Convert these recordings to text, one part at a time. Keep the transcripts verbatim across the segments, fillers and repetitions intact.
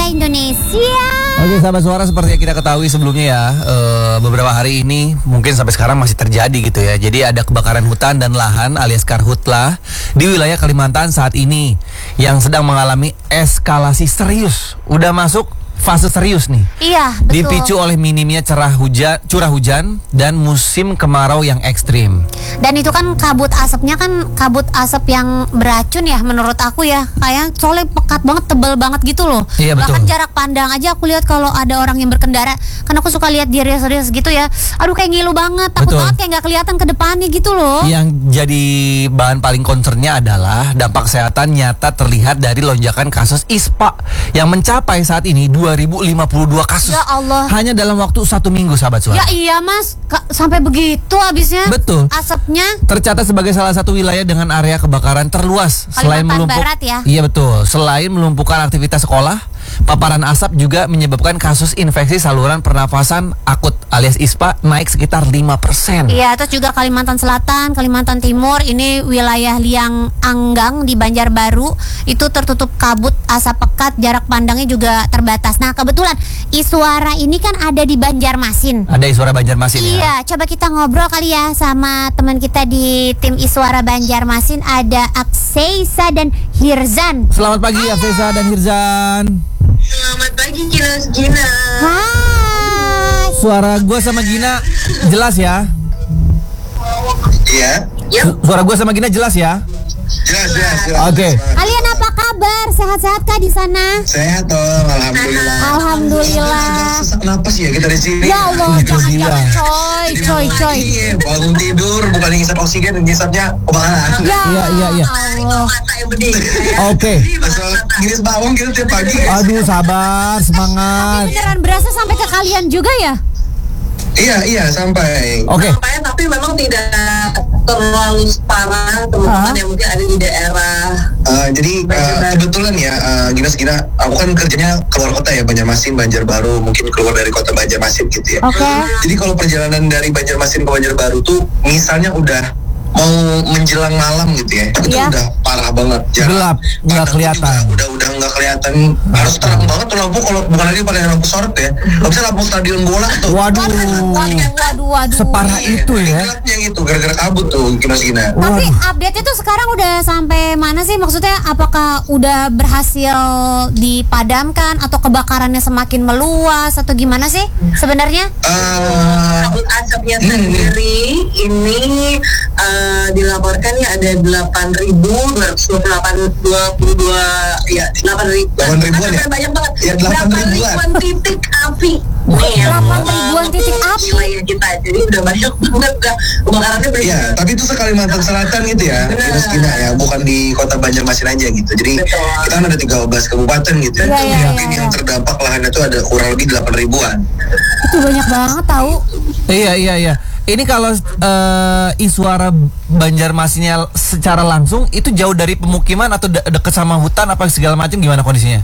Indonesia. Oke sahabat suara, seperti yang kita ketahui sebelumnya ya, uh, beberapa hari ini mungkin sampai sekarang masih terjadi gitu ya. Jadi ada kebakaran hutan dan lahan alias karhutlah di wilayah Kalimantan saat ini yang sedang mengalami eskalasi serius. Udah masuk fase serius nih. Iya, betul. Dipicu oleh minimnya cerah hujan, curah hujan dan musim kemarau yang ekstrim. Dan itu kan kabut asapnya kan kabut asap yang beracun ya menurut aku ya. Kayak soalnya pekat banget, tebal banget gitu loh. Iya, betul. Bahkan jarak pandang aja aku lihat kalau ada orang yang berkendara, karena aku suka lihat dia rias-rias gitu ya. Aduh kayak ngilu banget, takut Betul. banget kayak nggak kelihatan ke depannya gitu loh. Yang jadi bahan paling concernnya adalah dampak kesehatan nyata terlihat dari lonjakan kasus ispa yang mencapai saat ini dua ribu lima puluh dua kasus. Ya Allah. Hanya dalam waktu satu minggu sahabat suara. Ya iya mas, Ka- sampai begitu habisnya. Betul. Asapnya. Tercatat sebagai salah satu wilayah dengan area kebakaran terluas selain Kalimantan melumpuk. Barat ya? Iya betul. Selain melumpuhkan aktivitas sekolah, paparan asap juga menyebabkan kasus infeksi saluran pernafasan akut alias ispa naik sekitar lima persen. Iya, terus juga Kalimantan Selatan, Kalimantan Timur, ini wilayah Liang Anggang di Banjarbaru itu tertutup kabut asap pekat, jarak pandangnya juga terbatas. Nah, kebetulan Iswara ini kan ada di Banjarmasin. Ada Iswara Banjarmasin ya. Iya, coba kita ngobrol kali ya sama teman kita di tim Iswara Banjarmasin, ada Akseisa dan Hirzan. Selamat pagi Akseisa dan Hirzan. Selamat pagi Gina Gina. Hai. Suara gue sama Gina jelas ya? Iya. Su- Suara gue sama Gina jelas ya? Jelas jelas. jelas. Oke. Kalian apa kabar? Sehat-sehat kah di sana? Sehat toh, alhamdulillah. Alhamdulillah. Sesak napas ya kita di sini. Ya Allah, Itu jangan dia. jangan coy, coy, coy. Iya, bangun tidur bukan ngisap oksigen, ngisapnya kebakaran. Ya Iya, iya, iya. Allah. Mata yang pedih. Oke. Asal ngiris bawang gitu tiap pagi. Aduh sabar, semangat. Beneran berasa sampai ke kalian juga ya? Iya iya sampai. Oke. Sampai, tapi memang tidak terlalu parah teman-teman yang mungkin ada di daerah. Uh, jadi uh, kebetulan ya uh, Gina Gina, aku kan kerjanya keluar kota ya, Banjarmasin, Banjarbaru, mungkin keluar dari kota Banjarmasin gitu ya. Oke. Jadi kalau perjalanan dari Banjarmasin ke Banjarbaru tuh misalnya udah mau menjelang malam gitu ya, itu Iya. udah parah banget. Gelap, nggak pandang kelihatan. juga Udah udah nggak kelihatan. Harus terang banget tuh lampu, kalau bukan lagi pakai lampu sorot ya. Kalau bisa lampu stadion bola tuh. Waduh. Waduh, waduh, waduh. Separah itu ya. Gelapnya gitu, gara-gara kabut tuh Gina Gina. Tapi update itu sekarang udah sampai mana sih? Maksudnya apakah udah berhasil dipadamkan atau kebakarannya semakin meluas atau gimana sih sebenarnya? Uh, Kabut asapnya Hmm. sendiri ini uh, dilaporkan ya ada delapan ribu dua ratus dua puluh dua ya delapan ribu delapan ribuan ya? banyak banget Ya, delapan ribuan. titik api nih yang, delapan uh, ribuan titik untuk api. wilayah kita, jadi udah banyak banget udah kebakarannya Iya, benar. tapi itu se-Kalimantan Selatan gitu ya, Benar. Gina Gina ya, bukan di kota Banjarmasin aja gitu. Jadi Betul. kita kan ada tiga belas kabupaten gitu. Iya, iya, Mungkin iya, yang iya. terdampak lahannya itu ada kurang lebih delapan ribuan. Itu banyak banget tahu. Iya iya iya. Ini kalau uh, Iswara Banjarmasinnya secara langsung itu jauh dari pemukiman atau de- dekat sama hutan apa segala macam, gimana kondisinya?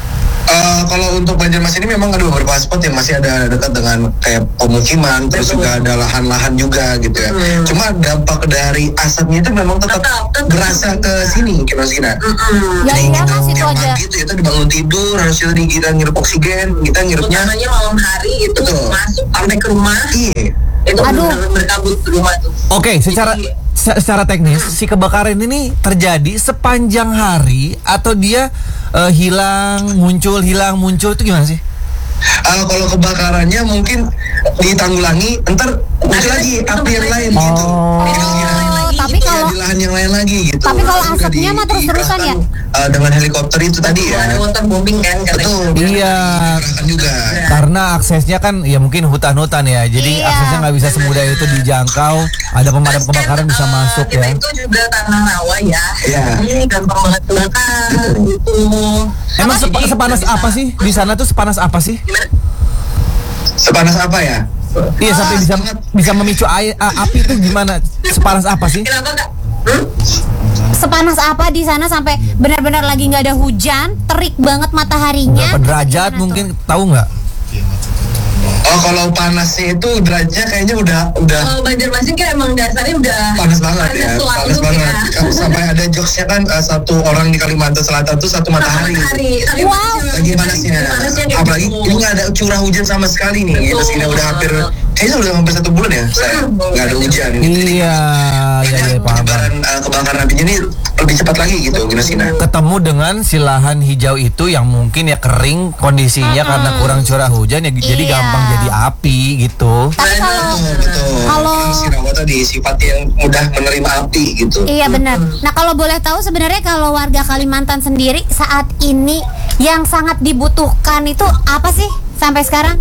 Uh, kalau untuk Banjarmasin ini memang ada beberapa spot yang masih ada dekat dengan kayak pemukiman, terus Betul. juga ada lahan-lahan juga gitu ya. Hmm. Cuma dampak dari asapnya itu memang tetap, Tetap, tetap. berasa ke sini, Gina Gina. Mm-mm. Ya Jadi iya kita mas itu tiap aja. pagi itu, itu dibangun tidur, harusnya di kita ngirup oksigen, kita ngirupnya. Utamanya malam hari itu Betul. masuk sampai ke rumah Iya. itu Aduh. benar berkabut ke rumah tuh. Oke, secara Jadi, se- secara teknis si kebakaran ini terjadi sepanjang hari atau dia uh, hilang muncul hilang muncul itu gimana sih? Uh, kalau kebakarannya mungkin ditanggulangi, ntar muncul lagi api yang lain gitu. Oh. Gitu, Gina. Oh, tapi Iya, kalau di lahan yang lain lagi gitu. Tapi kalau Juga asapnya di- mah terus-terusan ya? dikerahkan, uh, dengan helikopter itu tadi ya. ada waterbombing kan katanya. Betul. Iya. Dikerahkan juga. Karena aksesnya kan ya mungkin hutan-hutan ya, jadi Iya. aksesnya nggak bisa semudah itu dijangkau. Ada pemadam kebakaran bisa Eh, masuk kita ya. itu juga tanah rawa ya. Iya. Ini gampang banget kebakar gitu. Emang sepa- Jadi, sepanas bisa- apa sih di sana tuh, sepanas apa sih? Gimana? Sepanas apa ya? Iya sampai bisa bisa memicu air a- api itu gimana? Sepanas apa sih? Kenapa kak? Hmm? sepanas apa di sana sampai benar-benar lagi nggak ada hujan, terik banget mataharinya. Berapa derajat Gimana mungkin tahu nggak? Oh, kalau panasnya itu derajatnya kayaknya udah udah Kalau Banjarmasin kan emang dasarnya udah panas banget ya, selalu panas banget. ya. Kalau sampai ada jokesnya kan uh, satu orang di Kalimantan Selatan tuh satu matahari. Matahari. Tapi Wow. Lagi panasnya. Panasnya kayak Apalagi gitu. ini nggak ada curah hujan sama sekali nih. Gitu, segini udah hampir kayaknya udah hampir satu bulan ya saya nggak ada hujan. Gitu. Iya, ya, ya, paham. Kebakaran uh, kebakaran apinya ini lebih cepat lagi gitu, Gina Sina. Ketemu dengan si lahan hijau itu yang mungkin ya kering kondisinya karena kurang curah hujan ya, jadi Iya. gampang jadi api gitu. Tapi kalau Betul, betul. kalau Kan si Rawa tadi sifat yang mudah menerima api gitu. Iya benar. Nah kalau boleh tahu sebenarnya kalau warga Kalimantan sendiri saat ini yang sangat dibutuhkan itu apa sih sampai sekarang?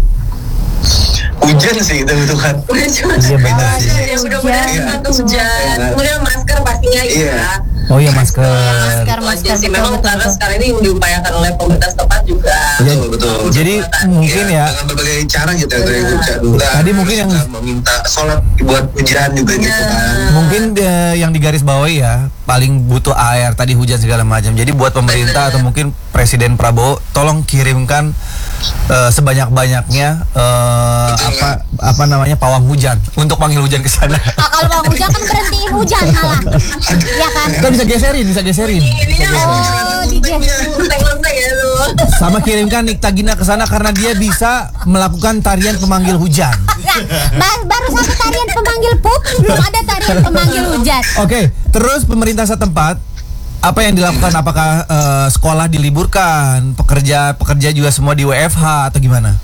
Hujan sih itu itu kan. Iya benar sih. Ya mudah-mudahan Iya. cepat hujan. Kemudian masker pastinya ya. Iya. Oh iya, masker. Masker, Itu aja masker, sih. betul, Memang betul, karena betul. sekarang ini yang diupayakan oleh pemerintah setempat juga. Betul, betul. Jadi mungkin ya dengan berbagai cara gitu ya, dari hujan juga. Tadi mungkin yang- juga meminta sholat buat hujan juga gitu kan. mungkin eh, yang digaris bawahi ya paling butuh air tadi hujan segala macam. Jadi buat pemerintah atau mungkin Presiden Prabowo tolong kirimkan eh, sebanyak-banyaknya eh, apa apa namanya pawang hujan untuk panggil hujan ke sana. Ah, kalau bang hujan kan berhentiin hujan malah, ya kan? Kita bisa geserin, bisa geserin. Ininya Oh, digeser. lenteng-lenteng ya lu. Sama kirimkan Nikta Gina ke sana karena dia bisa melakukan tarian pemanggil hujan. Nah, ba- baru satu tarian pemanggil pup, belum ada tarian pemanggil hujan. Oke, terus pemerintah setempat apa yang dilakukan? Apakah eh, sekolah diliburkan, pekerja pekerja juga semua di W F H atau gimana?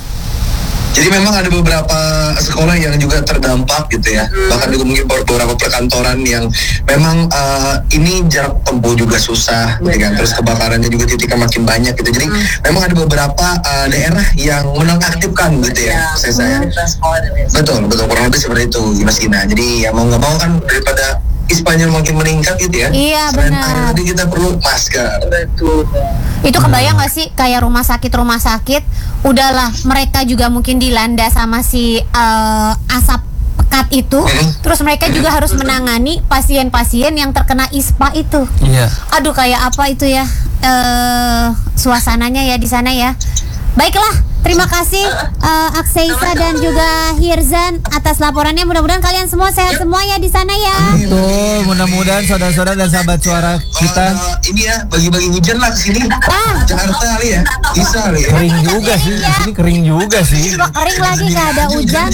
Jadi memang ada beberapa sekolah yang juga terdampak gitu ya. Bahkan juga mungkin beberapa perkantoran yang memang uh, ini jarak tempuh juga susah, ya kan. Terus kebakarannya juga titiknya makin banyak gitu. Jadi memang ada beberapa uh, daerah yang menonaktifkan gitu ya, saya saya. Sekolah dan lain sebagainya. Betul, betul kurang lebih seperti itu, Mas Gina. Jadi ya mau nggak mau kan daripada Spanyol makin meningkat gitu ya. Iya, Selain benar. air, jadi kita perlu masker. Betul. Itu kebayang gak sih kayak rumah sakit rumah sakit, udahlah mereka juga mungkin dilanda sama si eh, asap pekat itu, terus mereka juga harus menangani pasien-pasien yang terkena ispa itu. Iya. Aduh kayak apa itu ya eh suasananya ya di sana ya. Baiklah, terima kasih eh, Akseisa dan juga Hirzan atas laporannya. Mudah-mudahan kalian semua sehat semua ya di sana ya. Betul, mudah-mudahan saudara-saudara dan sahabat suara kita Kalau uh, ini ya bagi-bagi hujan lah ke sini. Ah. Jakarta kali ya. Bisa kali ya. kering juga sih, di sini kering juga sih. Wah, kering lagi gak ada hujan.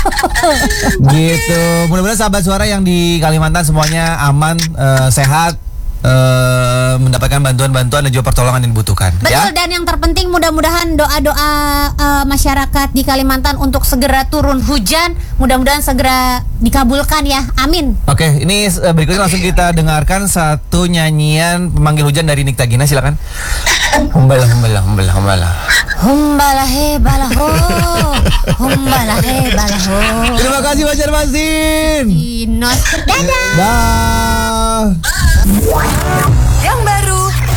Gitu. Mudah-mudahan sahabat suara yang di Kalimantan semuanya aman, eh, sehat, eh, mendapatkan bantuan-bantuan dan juga pertolongan yang dibutuhkan. Betul, Ya. dan yang terpenting mudah-mudahan doa-doa eh, masyarakat di Kalimantan untuk segera turun hujan, mudah-mudahan segera dikabulkan ya. Amin. Oke, ini eh, berikutnya langsung kita dengarkan satu nyanyian pemanggil hujan dari Nikta Gina, silakan. Humbalah, humbalah, humbalah, humbalah. Humbalah he balah ho. Humbalah he balah ho. Terima kasih Banjarmasin. Dinos. Dadah. Dah. Yang baru